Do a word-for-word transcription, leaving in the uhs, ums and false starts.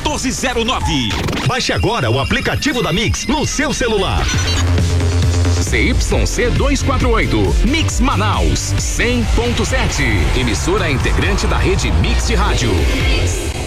quatorze zero nove. Baixe agora o aplicativo da Mix no seu celular. C Y C duzentos e quarenta e oito, Mix Manaus, cem ponto sete. Emissora integrante da rede Mix de Rádio.